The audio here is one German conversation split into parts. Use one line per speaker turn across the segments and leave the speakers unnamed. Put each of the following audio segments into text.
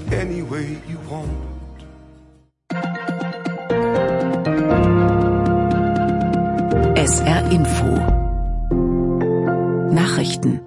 any way you want.
SR Info Nachrichten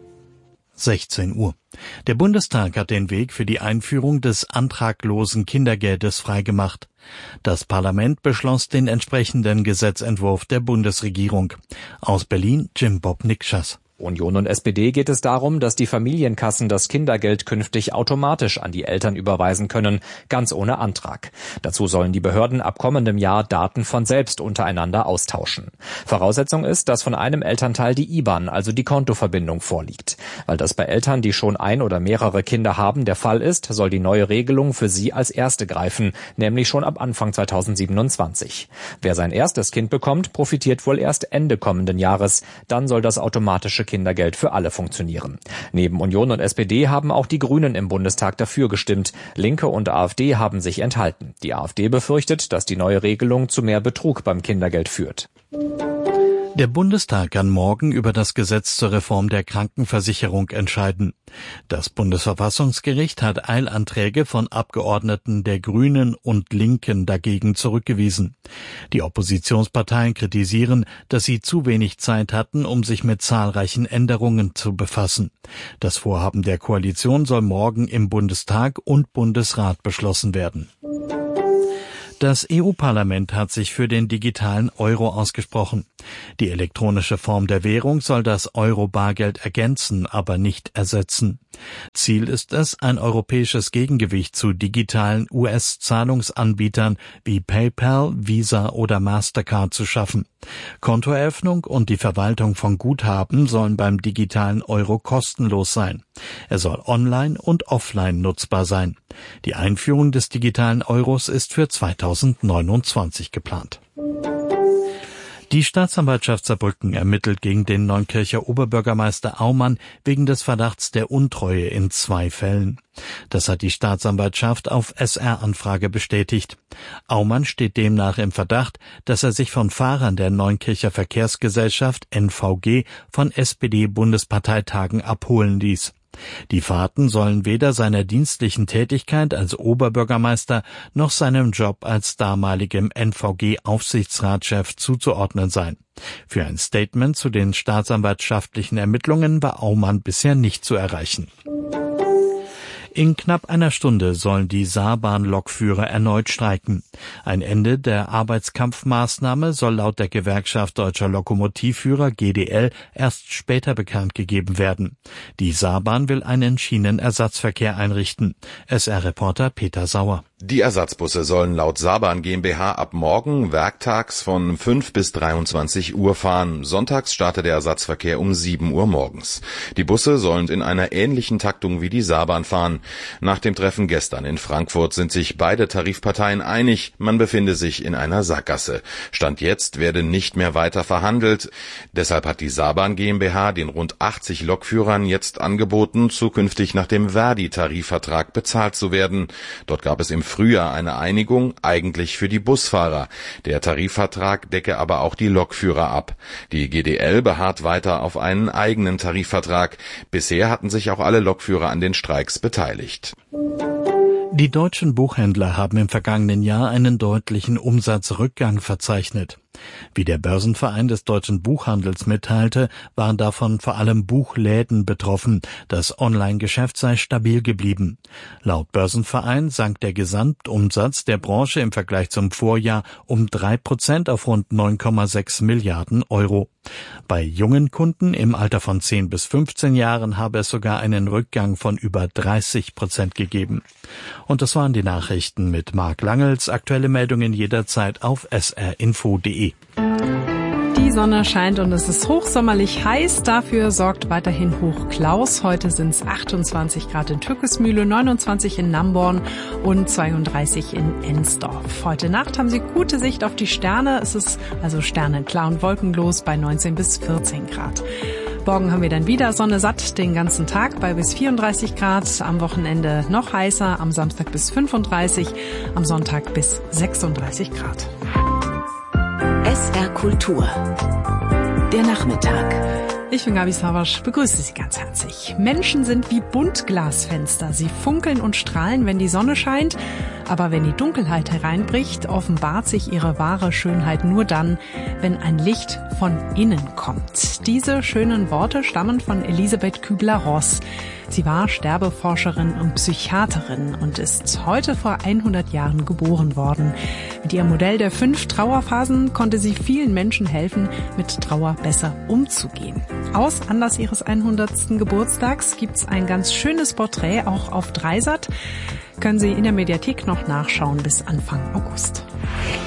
16 Uhr. Der Bundestag hat den Weg für die Einführung des antraglosen Kindergeldes freigemacht. Das Parlament beschloss den entsprechenden Gesetzentwurf der Bundesregierung. Aus Berlin Jim Bob Nikschas.
Union und SPD geht es darum, dass die Familienkassen das Kindergeld künftig automatisch an die Eltern überweisen können, ganz ohne Antrag. Dazu sollen die Behörden ab kommendem Jahr Daten von selbst untereinander austauschen. Voraussetzung ist, dass von einem Elternteil die IBAN, also die Kontoverbindung, vorliegt. Weil das bei Eltern, die schon ein oder mehrere Kinder haben, der Fall ist, soll die neue Regelung für sie als erste greifen, nämlich schon ab Anfang 2027. Wer sein erstes Kind bekommt, profitiert wohl erst Ende kommenden Jahres. Dann soll das automatische Kindergeld für alle funktionieren. Neben Union und SPD haben auch die Grünen im Bundestag dafür gestimmt. Linke und AfD haben sich enthalten. Die AfD befürchtet, dass die neue Regelung zu mehr Betrug beim Kindergeld führt.
Der Bundestag kann morgen über das Gesetz zur Reform der Krankenversicherung entscheiden. Das Bundesverfassungsgericht hat Eilanträge von Abgeordneten der Grünen und Linken dagegen zurückgewiesen. Die Oppositionsparteien kritisieren, dass sie zu wenig Zeit hatten, um sich mit zahlreichen Änderungen zu befassen. Das Vorhaben der Koalition soll morgen im Bundestag und Bundesrat beschlossen werden. Das EU-Parlament hat sich für den digitalen Euro ausgesprochen. Die elektronische Form der Währung soll das Euro-Bargeld ergänzen, aber nicht ersetzen. Ziel ist es, ein europäisches Gegengewicht zu digitalen US-Zahlungsanbietern wie PayPal, Visa oder Mastercard zu schaffen. Kontoeröffnung und die Verwaltung von Guthaben sollen beim digitalen Euro kostenlos sein. Er soll online und offline nutzbar sein. Die Einführung des digitalen Euros ist für 2029 geplant. Die Staatsanwaltschaft Saarbrücken ermittelt gegen den Neunkircher Oberbürgermeister Aumann wegen des Verdachts der Untreue in 2 Fällen. Das hat die Staatsanwaltschaft auf SR-Anfrage bestätigt. Aumann steht demnach im Verdacht, dass er sich von Fahrern der Neunkircher Verkehrsgesellschaft NVG von SPD-Bundesparteitagen abholen ließ. Die Fahrten sollen weder seiner dienstlichen Tätigkeit als Oberbürgermeister noch seinem Job als damaligem NVG-Aufsichtsratschef zuzuordnen sein. Für ein Statement zu den staatsanwaltschaftlichen Ermittlungen war Aumann bisher nicht zu erreichen. In knapp einer Stunde sollen die Saarbahn-Lokführer erneut streiken. Ein Ende der Arbeitskampfmaßnahme soll laut der Gewerkschaft Deutscher Lokomotivführer GDL erst später bekannt gegeben werden. Die Saarbahn will einen Schienenersatzverkehr einrichten. SR-Reporter Peter Sauer.
Die Ersatzbusse sollen laut Saarbahn GmbH ab morgen werktags von 5 bis 23 Uhr fahren. Sonntags startet der Ersatzverkehr um 7 Uhr morgens. Die Busse sollen in einer ähnlichen Taktung wie die Saarbahn fahren. Nach dem Treffen gestern in Frankfurt sind sich beide Tarifparteien einig, man befinde sich in einer Sackgasse. Stand jetzt werde nicht mehr weiter verhandelt. Deshalb hat die Saarbahn GmbH den rund 80 Lokführern jetzt angeboten, zukünftig nach dem Verdi-Tarifvertrag bezahlt zu werden. Dort gab es im Frühjahr eine Einigung, eigentlich für die Busfahrer. Der Tarifvertrag decke aber auch die Lokführer ab. Die GDL beharrt weiter auf einen eigenen Tarifvertrag. Bisher hatten sich auch alle Lokführer an den Streiks beteiligt.
Die deutschen Buchhändler haben im vergangenen Jahr einen deutlichen Umsatzrückgang verzeichnet. Wie der Börsenverein des deutschen Buchhandels mitteilte, waren davon vor allem Buchläden betroffen. Das Online-Geschäft sei stabil geblieben. Laut Börsenverein sank der Gesamtumsatz der Branche im Vergleich zum Vorjahr um 3% auf rund 9,6 Milliarden Euro. Bei jungen Kunden im Alter von 10 bis 15 Jahren habe es sogar einen Rückgang von über 30% gegeben. Und das waren die Nachrichten mit Marc Langels. Aktuelle Meldungen jederzeit auf srinfo.de.
Die Sonne scheint und es ist hochsommerlich heiß. Dafür sorgt weiterhin Hoch Klaus. Heute sind es 28 Grad in Türkismühle, 29 in Namborn und 32 in Ensdorf. Heute Nacht haben Sie gute Sicht auf die Sterne. Es ist also sternenklar und wolkenlos bei 19 bis 14 Grad. Morgen haben wir dann wieder Sonne satt den ganzen Tag bei bis 34 Grad. Am Wochenende noch heißer, am Samstag bis 35, am Sonntag bis 36 Grad.
SR Kultur. Der Nachmittag.
Ich bin Gabi Savasch, begrüße Sie ganz herzlich. Menschen sind wie Buntglasfenster. Sie funkeln und strahlen, wenn die Sonne scheint. Aber wenn die Dunkelheit hereinbricht, offenbart sich ihre wahre Schönheit nur dann, wenn ein Licht von innen kommt. Diese schönen Worte stammen von Elisabeth Kübler-Ross. Sie war Sterbeforscherin und Psychiaterin und ist heute vor 100 Jahren geboren worden. Mit ihrem Modell der 5 Trauerphasen konnte sie vielen Menschen helfen, mit Trauer besser umzugehen. Aus Anlass ihres 100. Geburtstags gibt's ein ganz schönes Porträt, auch auf Dreisat. Können Sie in der Mediathek noch nachschauen bis Anfang August.